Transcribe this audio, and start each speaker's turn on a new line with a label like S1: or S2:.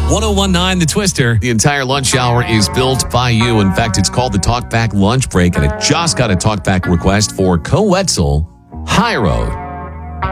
S1: 1019 The Twister. The entire lunch hour is built by you. In fact, it's called the Talkback Lunch Break, and it just got a talkback request for Coetzel High Road.